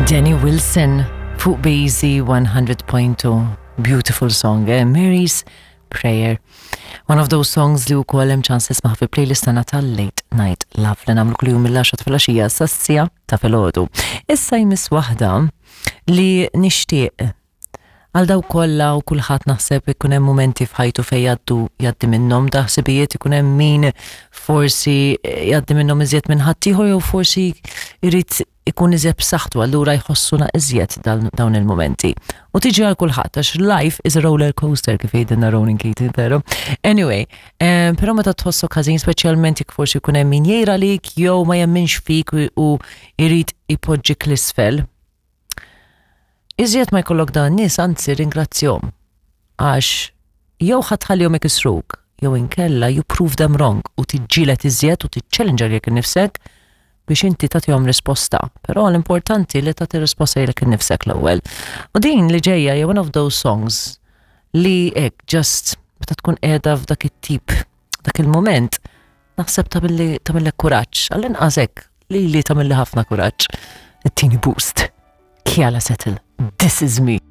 Danny Wilson fuq BZ 100.2 beautiful song, Mary's Prayer. One of those songs li wkoll hemm ċans tisma' fi playlist tagħna tal-Late Night Love li nagħmlu kull jum mill-10 filgħaxija sassija ta' filgħodu. Issa jmiss waħda li nixtieq għal daw kollha u kulħadd naħseb ikun hemm momenti f'ħajtu fejn jgħaddi minnhom daħsibijiet ikun hemm min forsi jgħaddi minnhom iżjed minn ħaddieħor jew forsi jrid ikun iżjed b'saħħtu allura jħossuna iżjed dawn il-momenti. U tiġi għal kulħadd għax life is a roller coaster kif jgħidilna Ronan Keating però. Anyway, però meta tħossok ħażin speċjalment jekk forsi jkun hemm min jgħira lik jew ma jemminx fik u jrid ipoġġik l-isfel. Iżjed ma jkollok dan nies anzi ringrazzjahom għax jew ħadħallihom ikisruk jew inkella you prove them wrong u tiġġieled iżjed u tiċċellenġa lilek innifsek biex inti tagħtihom risposta. Però l-importanti li tagħti risposta lilek innifsek l-ewwel. U din li ġejja hija one of those songs li hekk just meta tkun qiegħda f'dak it-tip dak il-mument naħseb tagħmellek kuraġġ għall-inqas hekk li tagħmilli ħafna kuraġġ. It-tieni boost. Kiala Settle. This is me.